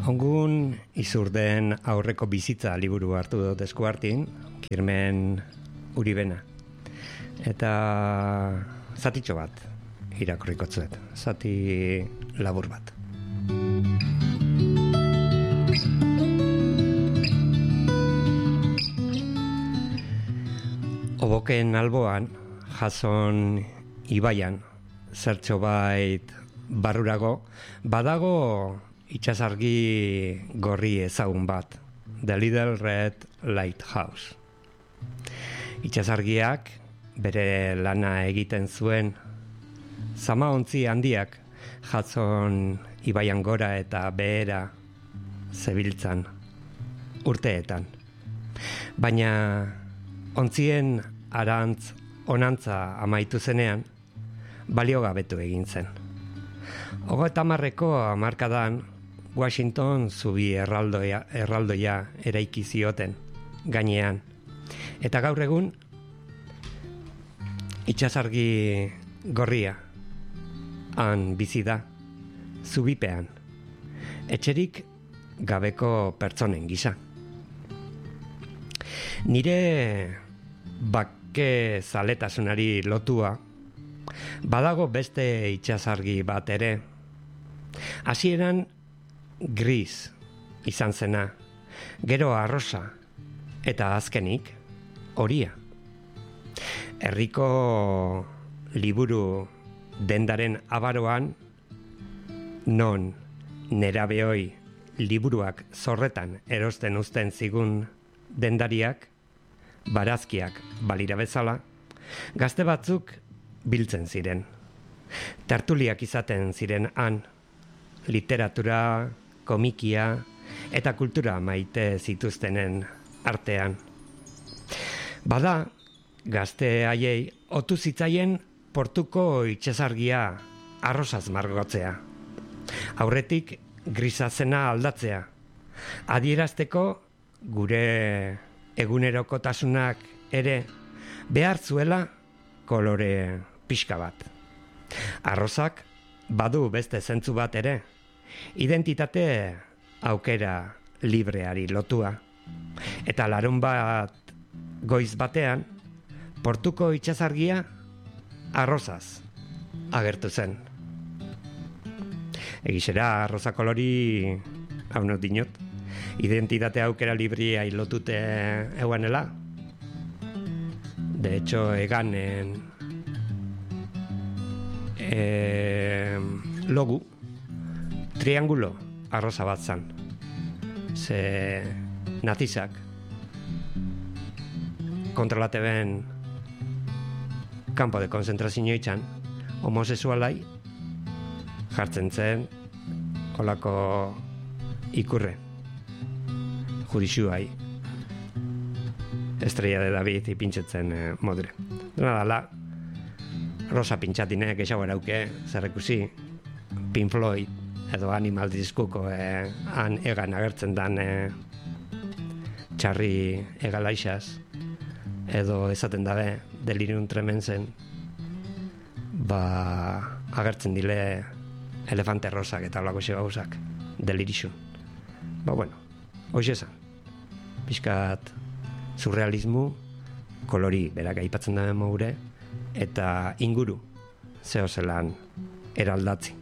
Ongun izurden aurreko bizitza liburu hartu dut eskuartin, Kirmen Uribena. Eta zatitxo bat irakurriko zuet, zati labur bat. Oboken alboan, Jason ibaian, zertxo bait barrurago, badago itxasargi gorri ezagun bat, The Little Red Lighthouse. Itxasargiak bere lana egiten zuen, zamaontzi handiak Jason ibaian gora eta behera zebiltzan urteetan. Baina ontzien arantz onantza amaitu zenean, baliogabetu egin zen. 30ko hamarkadan Washington zubi erraldoia eraiki zioten gainean. Eta gaur egun itxasargi gorria han bizi da, zubipean, etxerik gabeko pertsonen gisa. Nire bake zaletasunari lotua badago beste itxasargi bat ere. Hasieran gris izan zena, gero arrosa eta azkenik horia. Herriko liburu dendaren abaroan, non nerabeoi liburuak zorretan erosten uzten zigun dendariak, barazkiak balira bezala, gazte batzuk biltzen ziren. Tertuliak izaten ziren han, literatura, komikia eta kultura maite zituztenen artean. Bada, gazte haiei otu zitzaien portuko itxasargia arrosaz margotzea. Aurretik grisa zena aldatzea. Adierazteko gure egunerokotasunak ere behar zuela kolore pixka bat. Arrosak badu beste zentzu bat ere, identitate aukera libreari lotua. Eta larun bat goiz batean, portuko itxasargia arrosaz agertu zen. Egizera arroza kolori haunot dinot, identitate aukera librea lotute eguanela. De hecho, eganen logu triangulo arroza bat zan. Ze nazizak kontrolate ben kampo de konzentrazio itxan homosexualai jartzen zen olako ikurre judixuai Estrella de David ipintxetzen modure. Duna dala, rosa pintxatinek eixau erauke, zerrekusi, Pink Floyd, edo Animal Diskuko han egan agertzen dan txarri egalaixaz, edo esaten dabe Delirium Tremensen, agertzen dile elefante rosak eta olako xegauzak, Delirium. Bueno, hoxe esan, pixkat surrealismo, kolori berak aipatzen da moure, eta inguru zehozelan eraldatzi.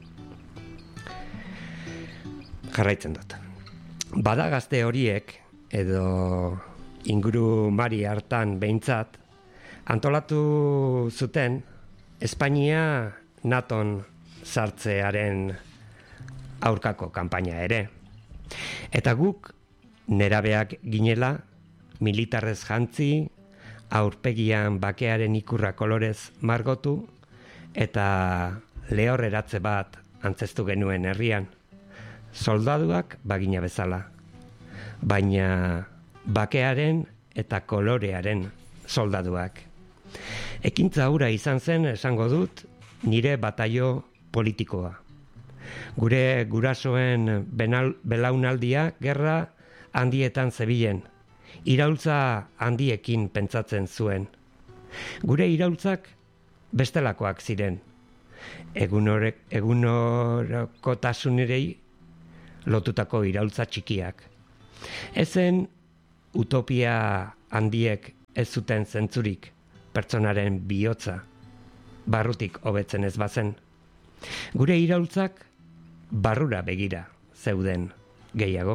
Jarraitzen dut. Bada gazte horiek, edo inguru mari hartan behintzat, antolatu zuten Espainia Naton sartzearen aurkako kanpaina ere. Eta guk nerabeak ginela, militarrez jantzi, aurpegian bakearen ikurra kolorez margotu, eta lehorreratze bat antzestu genuen herrian. Soldaduak bagina bezala, baina bakearen eta kolorearen soldaduak. Ekintza hura izan zen, esango dut, nire bataio politikoa. Gure gurasoen belaunaldia gerra handietan zebilen, iraultza handiekin pentsatzen zuen. Gure iraultzak bestelakoak ziren. Egunokotasunirei lotutako iraultza txikiak. Ezen utopia handiek ez zuten zentzurik pertsonaren bihotza barrutik hobetzen ez bazen. Gure iraultzak barrura begira zeuden gehiago.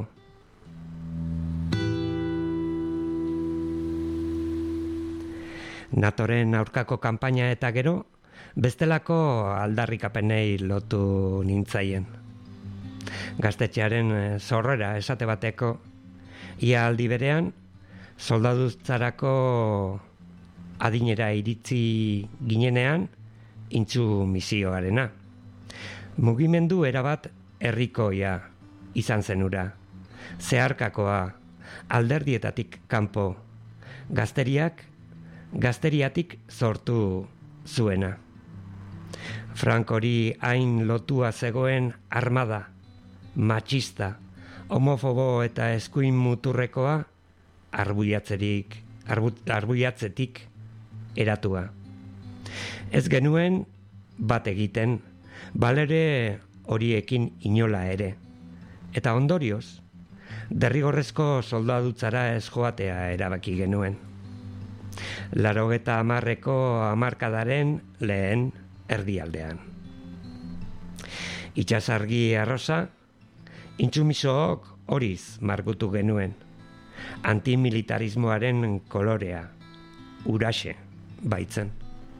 NATOren aurkako kanpaina eta gero, bestelako aldarrikapenei lotu nintzaien. Gaztetxearen zorrera esate bateko, ia aldi berean, soldadutzarako adinera iritzi ginenean, intsu misioarena. Mugimendu erabat herrikoia izan zenura, zeharkakoa, alderdietatik kanpo, gazteriatik sortu zuena. Frankori hain lotua zegoen armada, matxista, homofobo eta eskuin muturrekoa arbuiatzetik eratua. Ez genuen bat egiten, balere horiekin inola ere. Eta ondorioz, derrigorrezko soldadutzara ez joatea erabaki genuen. 80ko hamarkadaren lehen erdialdean. Itsasargi arrosa, intsumisook horiz margutu genuen. Antimilitarismoaren kolorea, uraxe baitzen.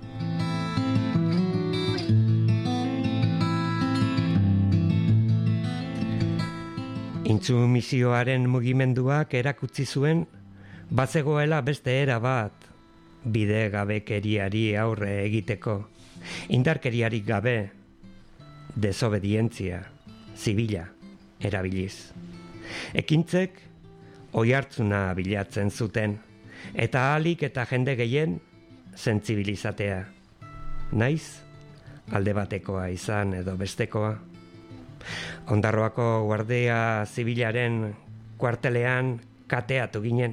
Intsumisioaren mugimenduak erakutsi zuen bazegoela beste era bat bide gabekeriari aurre egiteko, indarkeriarik gabe, desobedientzia zibila erabiliz. Ekintzek oihartzuna bilatzen zuten, eta ahalik eta jende gehien sentzibilizatea. Naiz, alde batekoa izan edo bestekoa. Ondarroako guardia zibilaren kuartelean kateatu ginen.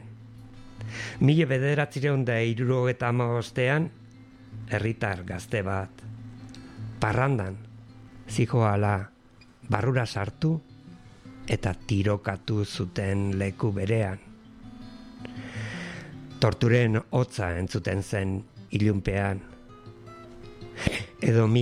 1975ean, herritar gazte bat, parrandan, zijoala barrura sartu eta tirokatu zuten leku berean. Torturen hotza entzuten zen ilunpean. Edo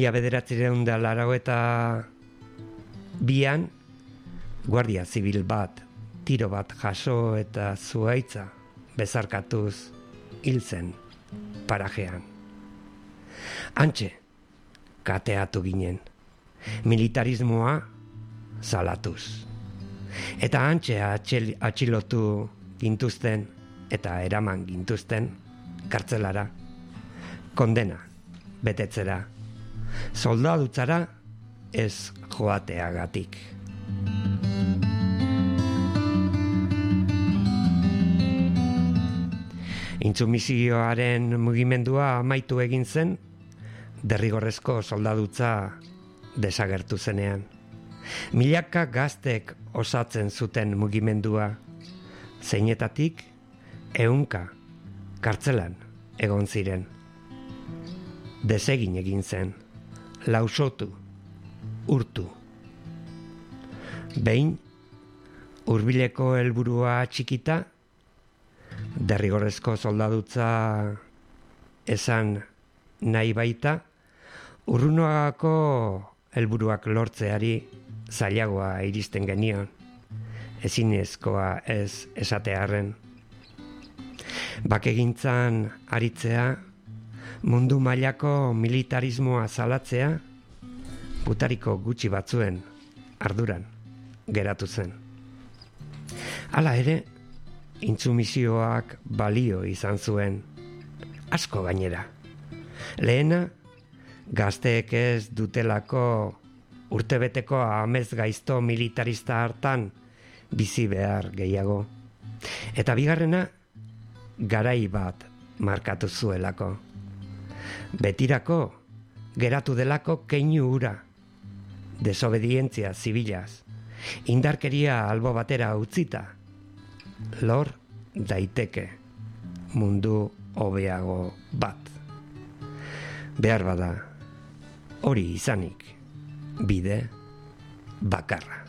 1982an, guardia zibil bat, tiro bat jaso eta zuhaitza bezarkatuz hil zen parajean. Hantxe kateatu ginen, militarismoa salatuz. Eta hantxe atxilotu gintuzten eta eraman gintuzten kartzelara, kondena betetzera, soldadutzara ez joateagatik. Intsumisioaren mugimendua amaitu egin zen, derrigorrezko soldadutza desagertu zenean. Milaka gaztek osatzen zuten mugimendua, zeinetatik 100 kartzelan egon ziren. Desegin egin zen, lausotu, urtu. Behin, hurbileko helburua txikita, derrigorrezko soldadutza esan nahi baita, urrunoako helburuak lortzeari zailagoa iristen genion, ezinezkoa ez esatearren. Bakegintzan aritzea, mundu mailako militarismoa salatzea, gutariko gutxi batzuen arduran geratu zen. Hala ere, intsumisioak balio izan zuen, asko gainera. Lehena, gazteek ez dutelako urtebeteko amez gaizto militarista hartan bizi behar gehiago. Eta bigarrena, garai bat markatu zuelako. Betirako geratu delako keinu hura, desobedientzia zibilaz, indarkeria albo batera utzita, lor daiteke mundu hobeago bat. Behar bada, hori izanik, bide bakarra.